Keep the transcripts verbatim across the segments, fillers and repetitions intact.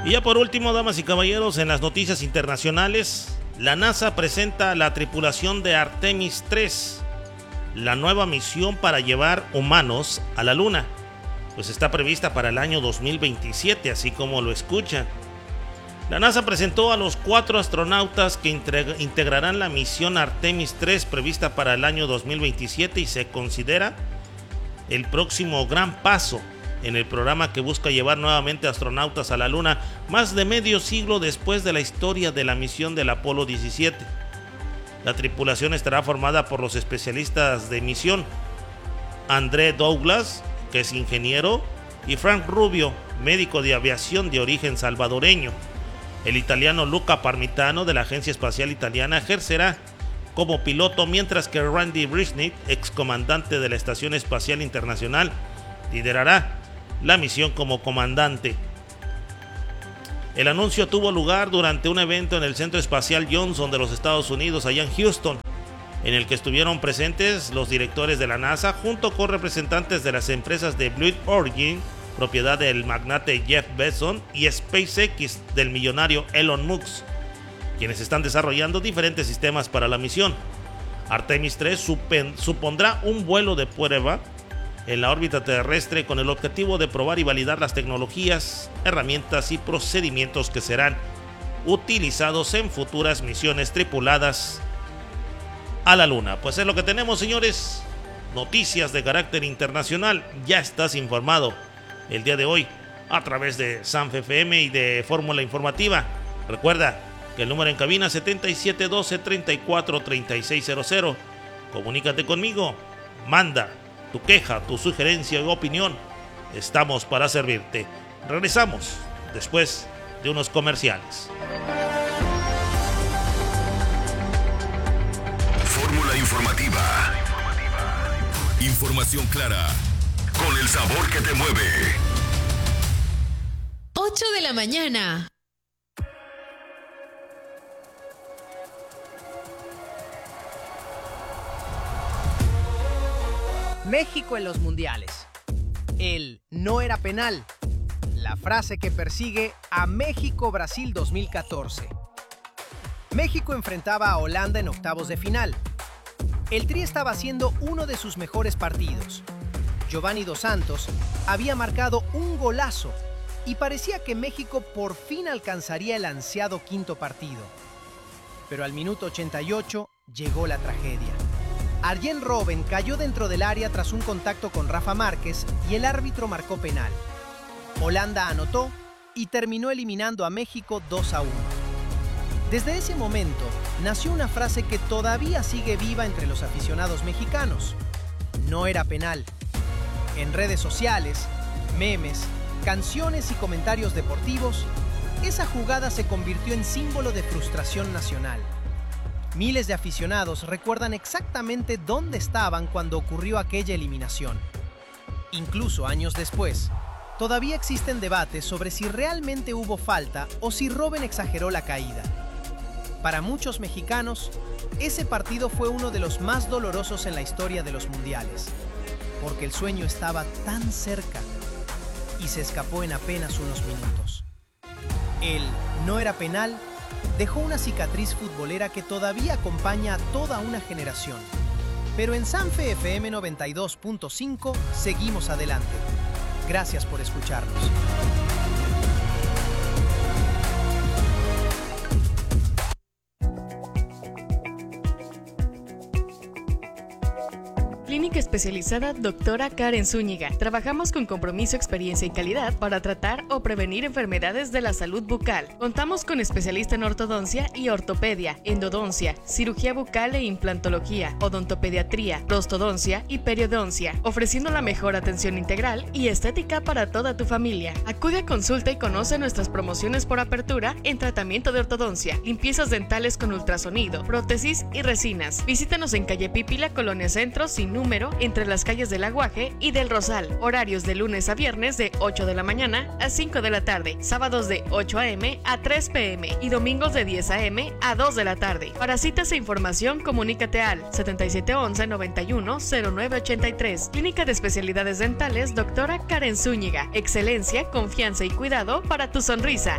Y ya por último, damas y caballeros, en las noticias internacionales, la NASA presenta la tripulación de Artemis tres, la nueva misión para llevar humanos a la Luna. Pues está prevista para el año dos mil veintisiete, así como lo escuchan. La NASA presentó a los cuatro astronautas que integrarán la misión Artemis tres prevista para el año dos mil veintisiete y se considera el próximo gran paso en el programa que busca llevar nuevamente astronautas a la Luna más de medio siglo después de la historia de la misión del Apolo diecisiete. La tripulación estará formada por los especialistas de misión André Douglas, que es ingeniero, y Frank Rubio, médico de aviación de origen salvadoreño. El italiano Luca Parmitano de la Agencia Espacial Italiana ejercerá como piloto, mientras que Randy Brisnik, excomandante de la Estación Espacial Internacional, liderará la misión como comandante. El anuncio tuvo lugar durante un evento en el Centro Espacial Johnson de los Estados Unidos, allá en Houston, en el que estuvieron presentes los directores de la NASA junto con representantes de las empresas de Blue Origin, propiedad del magnate Jeff Bezos, y SpaceX del millonario Elon Musk, quienes están desarrollando diferentes sistemas para la misión. Artemis tres supen, supondrá un vuelo de prueba en la órbita terrestre con el objetivo de probar y validar las tecnologías, herramientas y procedimientos que serán utilizados en futuras misiones tripuladas a la Luna. Pues es lo que tenemos, señores. Noticias de carácter internacional. Ya estás informado el día de hoy a través de Sanf F M y de Fórmula Informativa. Recuerda que el número en cabina setenta y siete doce, treinta y cuatro, treinta y seis cero cero. Comunícate conmigo. Manda tu queja, tu sugerencia y opinión. Estamos para servirte. Regresamos después de unos comerciales. Fórmula Informativa. Información clara, con el sabor que te mueve. ocho de la mañana. México en los mundiales. El no era penal. La frase que persigue a México-Brasil dos mil catorce. México enfrentaba a Holanda en octavos de final. El Tri estaba haciendo uno de sus mejores partidos. Giovanni Dos Santos había marcado un golazo y parecía que México por fin alcanzaría el ansiado quinto partido. Pero al minuto ochenta y ocho llegó la tragedia. Arjen Robben cayó dentro del área tras un contacto con Rafa Márquez y el árbitro marcó penal. Holanda anotó y terminó eliminando a México dos a uno. Desde ese momento nació una frase que todavía sigue viva entre los aficionados mexicanos. No era penal. En redes sociales, memes, canciones y comentarios deportivos, esa jugada se convirtió en símbolo de frustración nacional. Miles de aficionados recuerdan exactamente dónde estaban cuando ocurrió aquella eliminación. Incluso años después, todavía existen debates sobre si realmente hubo falta o si Robben exageró la caída. Para muchos mexicanos, ese partido fue uno de los más dolorosos en la historia de los mundiales, porque el sueño estaba tan cerca y se escapó en apenas unos minutos. El no era penal dejó una cicatriz futbolera que todavía acompaña a toda una generación. Pero en Sanf F M noventa y dos punto cinco seguimos adelante. Gracias por escucharnos. Clínica especializada Doctora Karen Zúñiga. Trabajamos con compromiso, experiencia y calidad para tratar o prevenir enfermedades de la salud bucal. Contamos con especialista en ortodoncia y ortopedia, endodoncia, cirugía bucal e implantología, odontopediatría, prostodoncia y periodoncia, ofreciendo la mejor atención integral y estética para toda tu familia. Acude a consulta y conoce nuestras promociones por apertura en tratamiento de ortodoncia, limpiezas dentales con ultrasonido, prótesis y resinas. Visítanos en calle Pípila, Colonia Centro, sin número, Madero, entre las calles del Aguaje y del Rosal. Horarios de lunes a viernes de ocho de la mañana a cinco de la tarde, sábados de ocho a eme a tres pe eme y domingos de diez a eme a dos de la tarde. Para citas e información, comunícate al setenta y siete once noventa y uno cero nueve ochenta y tres. Clínica de Especialidades Dentales, doctora Karen Zúñiga. Excelencia, confianza y cuidado para tu sonrisa.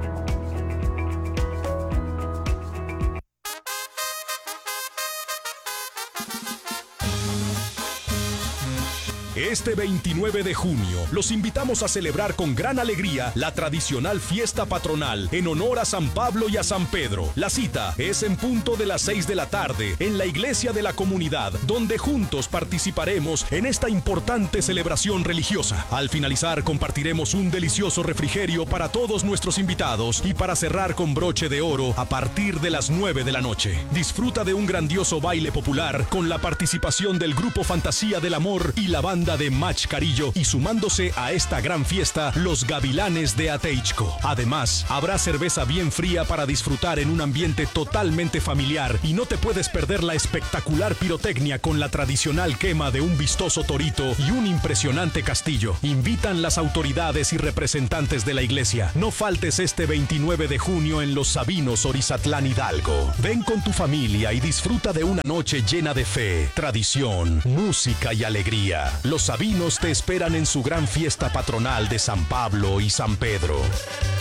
Este veintinueve de junio, los invitamos a celebrar con gran alegría la tradicional fiesta patronal en honor a San Pablo y a San Pedro. La cita es en punto de las seis de la tarde en la iglesia de la comunidad, donde juntos participaremos en esta importante celebración religiosa. Al finalizar, compartiremos un delicioso refrigerio para todos nuestros invitados y para cerrar con broche de oro a partir de las nueve de la noche. Disfruta de un grandioso baile popular con la participación del Grupo Fantasía del Amor y la banda de Mach Carillo, y sumándose a esta gran fiesta, los Gavilanes de Ateichco. Además, habrá cerveza bien fría para disfrutar en un ambiente totalmente familiar, y no te puedes perder la espectacular pirotecnia con la tradicional quema de un vistoso torito y un impresionante castillo. Invitan las autoridades y representantes de la iglesia. No faltes este veintinueve de junio en Los Sabinos, Orizatlán, Hidalgo. Ven con tu familia y disfruta de una noche llena de fe, tradición, música y alegría. Los Sabinos te esperan en su gran fiesta patronal de San Pablo y San Pedro.